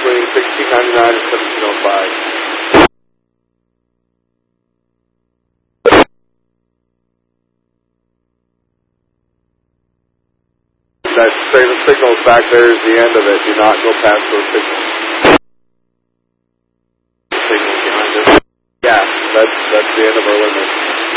between 1699 and 1705. That signal back there is the end of it. Do not go past those signals. Signals behind us. Yeah, that's the end of our limit.